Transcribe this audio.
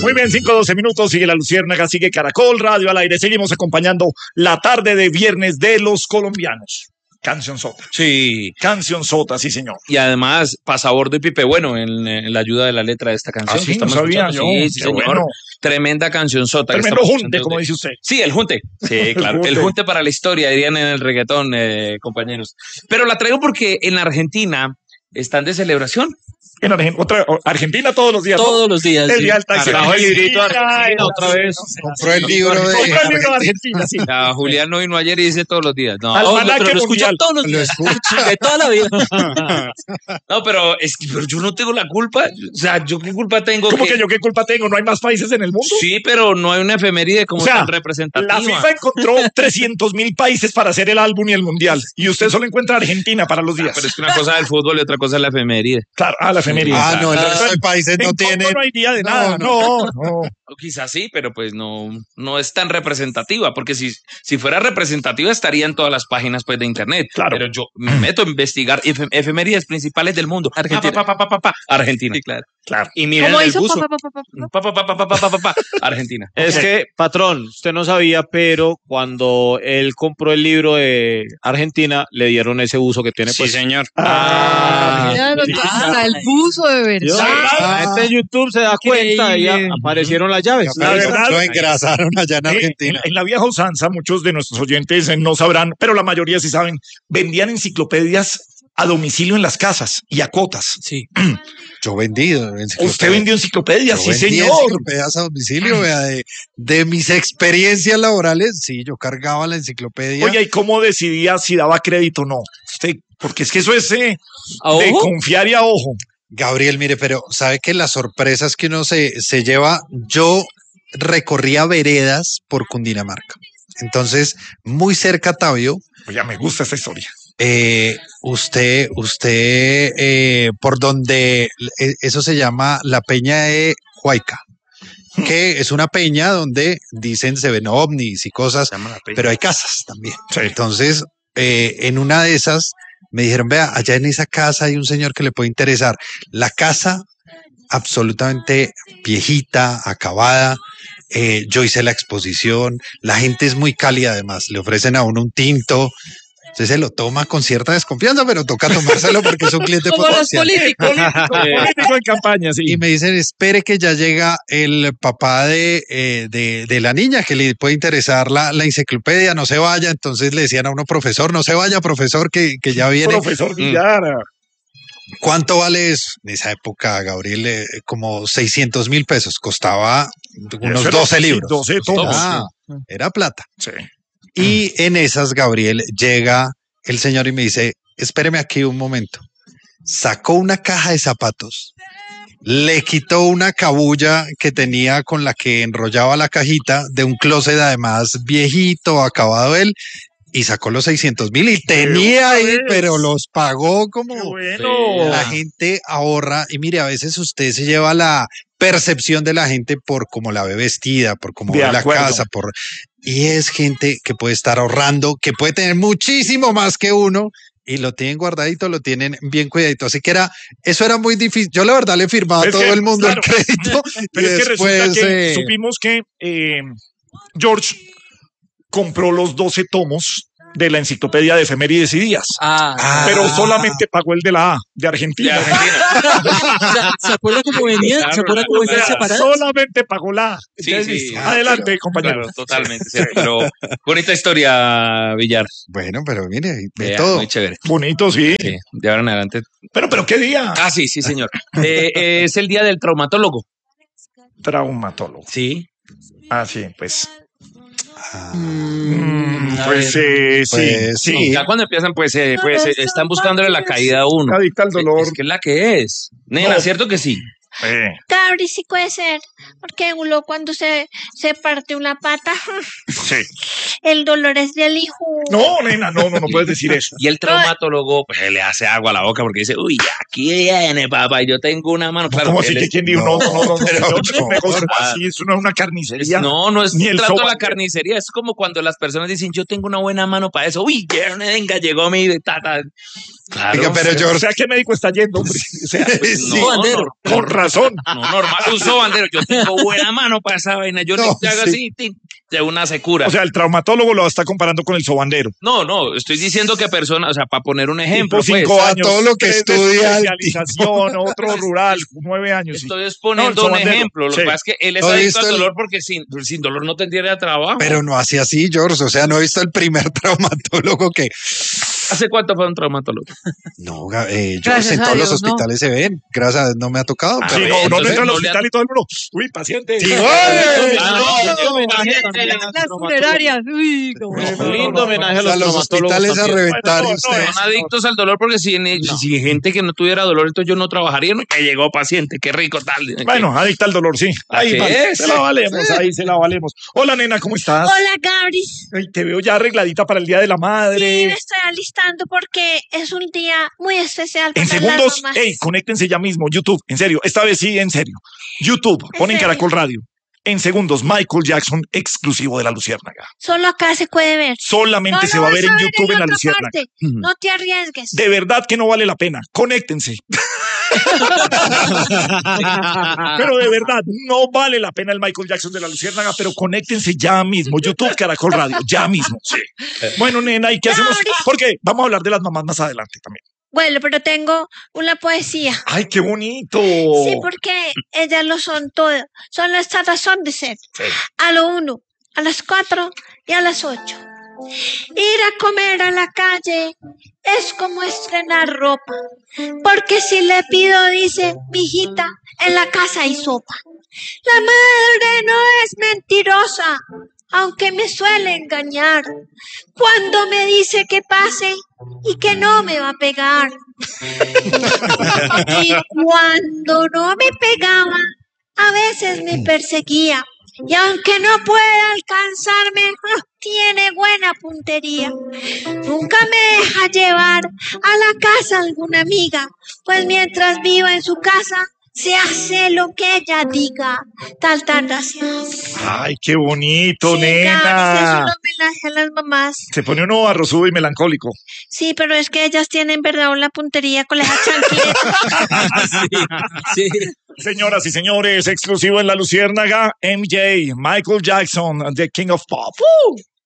Muy bien, 5:12 minutos, sigue La Luciérnaga, sigue Caracol Radio al aire. Seguimos acompañando la tarde de viernes de los colombianos. Cancionzota. Sí. Cancionzota, sí, señor. Y además, Pasabordo y Pipe Bueno en la ayuda de la letra de esta canción. Ah, sí, no sabía yo. Sí, señor. Bueno. Tremenda cancionzota. Tremendo junte, como dice usted. Sí, el junte. Sí, claro. El junte para la historia, dirían en el reggaetón, compañeros. Pero la traigo porque en Argentina están de celebración. En Argentina todos los días. Todos los días. El día del taxi. Trajo el librito de Argentina otra vez. Compró el libro de Argentina, sí. Julián no vino ayer y dice todos los días. No, Almanaque lo escucho mundial. todos los días. De toda la vida. no, pero pero yo no tengo la culpa. O sea, ¿yo qué culpa tengo? ¿Cómo que yo qué culpa tengo? ¿No hay más países en el mundo? Sí, pero no hay una efeméride como tan representativa. La FIFA encontró 300.000 países para hacer el álbum y el mundial. Y usted solo encuentra Argentina para los días. Pero es que una cosa es el fútbol y otra cosa es la efeméride. Claro, la efeméride. No, el resto de países no tiene. No hay día de nada. No. O quizás sí, pero pues no es tan representativa, porque si fuera representativa estaría en todas las páginas pues de internet. Claro. Pero yo me meto a investigar efemérides principales del mundo. Argentina. Argentina. Sí, claro. Y miren el buzo. Argentina. Es que, patrón, usted no sabía, pero cuando él compró el libro de Argentina, le dieron ese buzo que tiene. Sí, señor. El buzo de verdad. La gente de YouTube se da cuenta y ya aparecieron las llaves. La verdad, lo engrasaron allá en Argentina. En la vieja usanza, muchos de nuestros oyentes no sabrán, pero la mayoría sí saben, vendían enciclopedias a domicilio en las casas y a cuotas. Sí. Yo vendido. Usted vendió enciclopedias, sí, señor. Enciclopedias a domicilio, vea, de mis experiencias laborales, sí, yo cargaba la enciclopedia. Oye, ¿y cómo decidía si daba crédito o no? Usted, porque es que eso es de confiar y a ojo. Gabriel, mire, pero sabe que las sorpresas que uno se lleva, yo recorría veredas por Cundinamarca. Entonces, muy cerca a Tabio. Oye, me gusta esta historia. Usted, por donde eso se llama la Peña de Huayca, que es una peña donde dicen se ven ovnis y cosas, pero hay casas también. Sí. Entonces, en una de esas me dijeron, vea, allá en esa casa hay un señor que le puede interesar. La casa absolutamente viejita, acabada. Yo hice la exposición, la gente es muy cálida además, le ofrecen a uno un tinto. Usted se lo toma con cierta desconfianza, pero toca tomárselo porque es un cliente potencial. Político en campaña, sí. Y me dicen, espere que ya llega el papá de la niña que le puede interesar la enciclopedia, no se vaya. Entonces le decían a uno, profesor, no se vaya, profesor, que ya viene. Profesor Villar. ¿Cuánto vale eso? En esa época, Gabriel, como 600.000 pesos. Costaba unos 12 libros. 12 tomos. Era plata. Sí. Y en esas, Gabriel, llega el señor y me dice, espéreme aquí un momento. Sacó una caja de zapatos, le quitó una cabulla que tenía con la que enrollaba la cajita de un closet además viejito, acabado él, y sacó los 600.000 y tenía ahí, pero los pagó como bueno. La gente ahorra. Y mire, a veces usted se lleva la percepción de la gente por cómo la ve vestida, por cómo ve la casa, y es gente que puede estar ahorrando, que puede tener muchísimo más que uno y lo tienen guardadito, lo tienen bien cuidadito. Así que eso era muy difícil. Yo la verdad le firmaba a todo el mundo el crédito. Pero es que resulta que supimos que George compró los 12 tomos de la enciclopedia de efemérides y días. Pero solamente pagó el de la A, de Argentina. ¿Se acuerda cómo venían? Claro, ¿Se acuerda cómo venían separadas? Solamente pagó la A. Sí. Adelante, compañero. Claro, totalmente. Pero bonita historia, Villar. Bueno, pero mire, de todo. Muy chévere. Bonito, sí. De ahora en adelante. Pero ¿qué día? Sí, señor. Es el día del traumatólogo. Traumatólogo. Sí. Sí, pues. Sí. Ya cuando empiezan, pues están buscándole la caída a uno. Adicta al dolor. Es que es la que es. Nena, ¿cierto que sí? Cabri, sí puede ser, porque uno cuando se parte una pata, el dolor es del hijo. No, nena, no puedes decir eso. Y el traumatólogo pues le hace agua a la boca porque dice, uy, aquí viene, papá, y yo tengo una mano. Claro, ¿cómo así que quién dijo? No, así, eso no es una carnicería. No es ni el trato de la carnicería, es como cuando las personas dicen, yo tengo una buena mano para eso, uy, venga, llegó mi tata. Claro, Oiga, pero o sea, ¿qué médico está yendo, hombre? O sea, pues, con razón. No, normal, un sobandero. Yo tengo buena mano para esa vaina. Yo te hago así, de una se cura. O sea, el traumatólogo lo está comparando con el sobandero. No, estoy diciendo que persona, o sea, para poner un ejemplo. Tipo 5 años. Todo lo que estudia. Especialización, otro rural, 9 años. Estoy exponiendo un ejemplo. Lo que pasa es que él está adicto al dolor porque sin dolor no tendría trabajo. Pero no hacía así, George. O sea, no he visto el primer traumatólogo que... ¿Hace cuánto fue un traumatólogo? No, George, en todos los hospitales se ven. Gracias a Dios no me ha tocado. Sí, no entra al hospital y todo el mundo. Uy, paciente. Sí, las funerarias. Uy, lindo homenaje a los hospitales a reventar. Son adictos al dolor porque si gente que no tuviera dolor, entonces yo no trabajaría. No, que llegó paciente, qué rico tal. Bueno, adicta al dolor, sí. Ahí se la valemos, ahí se la valemos. Hola, nena, ¿cómo estás? Hola, Gabri. Ay, te veo ya arregladita para el Día de la Madre. Sí, me estoy alistando porque es un día muy especial para en segundos, las mamás. Conéctense ya mismo, YouTube, en serio, esta vez sí, en serio. YouTube, ponen Caracol Radio. En segundos, Michael Jackson, exclusivo de La Luciérnaga. Solo acá se puede ver. Solamente se va a ver en YouTube en La Luciérnaga. No te arriesgues. De verdad que no vale la pena. Conéctense. Pero de verdad, no vale la pena el Michael Jackson de La Luciérnaga, pero conéctense ya mismo. YouTube, Caracol Radio, ya mismo. Sí. Bueno, nena, ¿y qué hacemos? Porque vamos a hablar de las mamás más adelante también. Bueno, pero tengo una poesía. ¡Ay, qué bonito! Sí, porque ellas lo son todo. Son nuestra razón de ser. Sí. A lo 1, a las 4 y a las 8. Ir a comer a la calle es como estrenar ropa. Porque si le pido, dice, mijita, en la casa hay sopa. La madre no es mentirosa, aunque me suele engañar. Cuando me dice que pase y que no me va a pegar. Y cuando no me pegaba, a veces me perseguía. Y aunque no pueda alcanzarme, tiene buena puntería. Nunca me deja llevar a la casa alguna amiga, pues mientras viva en su casa, se hace lo que ella diga. Tal, gracias. Ay, qué bonito, sí, nena. Es un homenaje a las mamás. Se pone uno arrozudo y melancólico. Sí, pero es que ellas tienen verdad una puntería con las chancletas. Sí. Señoras y señores, exclusivo en La Luciérnaga, MJ, Michael Jackson, The King of Pop.